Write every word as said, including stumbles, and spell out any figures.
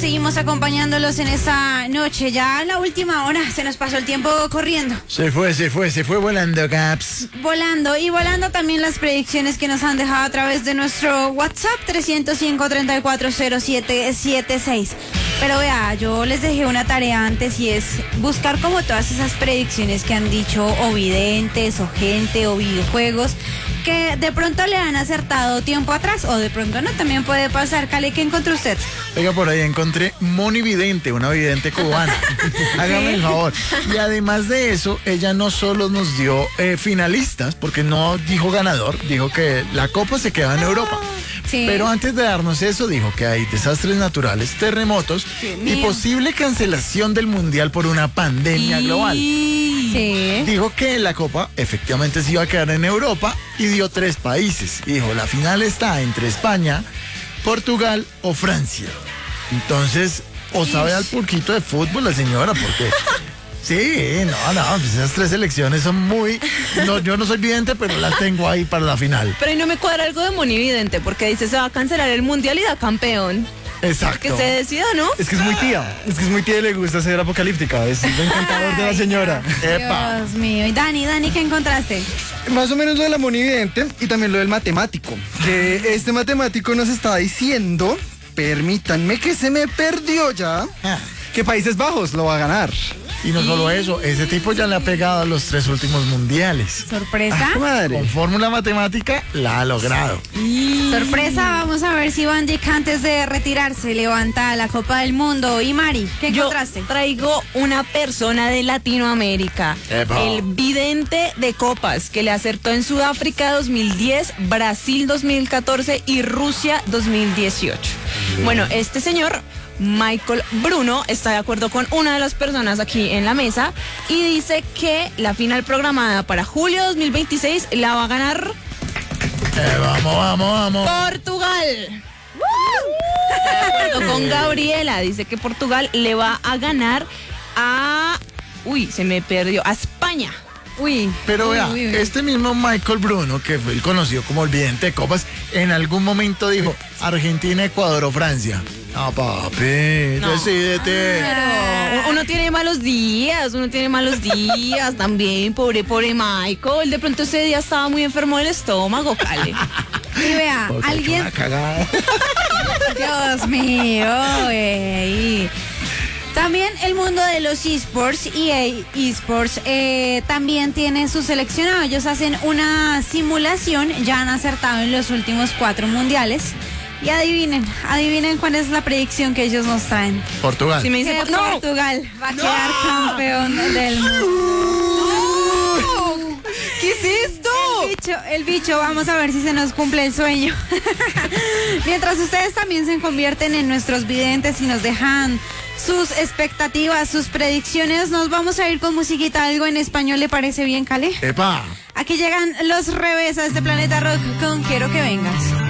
seguimos acompañándolos en esta noche. Ya la última hora, se nos pasó el tiempo corriendo. Se fue, se fue, se fue volando, Caps. Volando, y volando también las predicciones que nos han dejado a través de nuestro WhatsApp tres cero cinco, tres cuatro cero siete siete seis. Pero vea, yo les dejé una tarea antes y es buscar como todas esas predicciones que han dicho o videntes o gente o videojuegos que de pronto le han acertado tiempo atrás o de pronto no, también puede pasar. Cale, ¿qué encontró usted? Oiga, por ahí encontré Moni Vidente, una vidente cubana. Hágame ¿Sí? el favor. Y además de eso, ella no solo nos dio eh, finalistas, porque no dijo ganador, dijo que la Copa se quedaba en Europa. Sí. Pero antes de darnos eso, dijo que hay desastres naturales, terremotos y posible cancelación del Mundial por una pandemia y... global. Sí. Dijo que la Copa efectivamente se iba a quedar en Europa y dio tres países. Dijo, la final está entre España, Portugal o Francia. Entonces, o sabe al poquito de fútbol la señora, porque... Sí, no, no, pues esas tres selecciones son muy... No, yo no soy vidente, pero las tengo ahí para la final. Pero ahí no me cuadra algo de Moni Vidente, porque dice se va a cancelar el Mundial y da campeón. Exacto. Que se decida, ¿no? Es que es muy tía, es que es muy tía y le gusta ser apocalíptica, es el encantador de la señora. Epa. Dios mío. Y Dani, Dani, ¿qué encontraste? Más o menos lo de la Moni Vidente y también lo del matemático. Que este matemático nos está diciendo, permítanme que se me perdió ya, que Países Bajos lo va a ganar. Y no solo eso, ese tipo ya le ha pegado a los tres últimos mundiales. ¿Sorpresa? Ah, madre. Con fórmula matemática la ha logrado. Y... Sorpresa, vamos a ver si Van Dijk antes de retirarse levanta la Copa del Mundo. Y Mari, ¿qué encontraste? Yo traigo una persona de Latinoamérica, Epa. El vidente de copas, que le acertó en Sudáfrica dos mil diez, Brasil dos mil catorce y Rusia dos mil dieciocho. Bien. Bueno, este señor... Michael Bruno está de acuerdo con una de las personas aquí en la mesa y dice que la final programada para julio dos mil veintiséis la va a ganar eh, vamos, vamos, vamos Portugal. De acuerdo con Gabriela, dice que Portugal le va a ganar a... Uy, se me perdió, a España. Uy, pero uy, vea, uy, uy. este mismo Michael Bruno, que fue el conocido como el vidente de copas, en algún momento dijo Argentina, Ecuador o Francia. No, papi, no. Decídete. Pero uno tiene malos días, uno tiene malos días también, pobre, pobre Michael. De pronto ese día estaba muy enfermo del estómago, Cale. Y vea, porque alguien... Una cagada. Dios mío, ey. También el mundo de los esports, E A Esports, eh, también tiene su seleccionado. Ellos hacen una simulación, ya han acertado en los últimos cuatro mundiales. Y adivinen, adivinen cuál es la predicción que ellos nos traen. Portugal. Si me dice que no. Portugal va a no. quedar campeón del mundo. No. ¿Qué es esto? El bicho, el bicho, vamos a ver si se nos cumple el sueño. Mientras ustedes también se convierten en nuestros videntes y nos dejan sus expectativas, sus predicciones, nos vamos a ir con musiquita, algo en español, ¿le parece bien, Cale? ¡Epa! Aquí llegan los Revés a este Planeta Rock con Quiero que vengas.